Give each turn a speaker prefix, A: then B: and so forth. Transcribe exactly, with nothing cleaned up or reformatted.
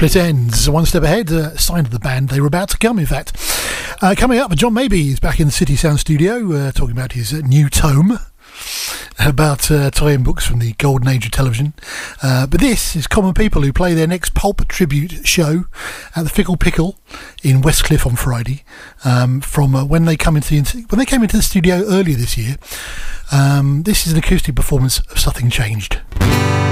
A: Split Ends, one step ahead, uh, sign of the band. They were about to come, in fact. Uh, coming up, John Mabey is back in the City Sound studio, uh, talking about his uh, new tome about uh, tie-in books from the golden age of television. Uh, but this is Common People, who play their next Pulp tribute show at the Fickle Pickle in Westcliff on Friday. Um, from uh, when they come into the, when they came into the studio earlier this year. Um, this is an acoustic performance of Something Changed.